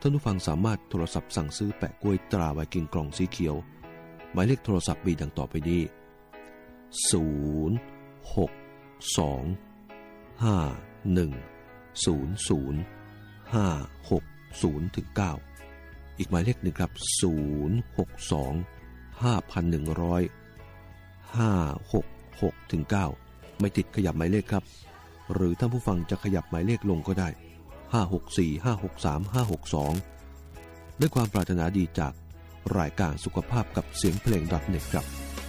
ท่านผู้ฟังสามารถโทรศัพท์สั่งซื้อแปะกล้วยตราไวกิ้งกล่องสีเขียวหมายเลขโทรศัพท์มีดังต่อไปนี้062-5100-560-9อีกหมายเลขหนึ่งครับ062-510-566-9ไม่ติดขยับหมายเลขครับหรือท่านผู้ฟังจะขยับหมายเลขลงก็ได้564-563-562ด้วยความปรารถนาดีจากรายการสุขภาพกับเสียงเพลง.net ครับ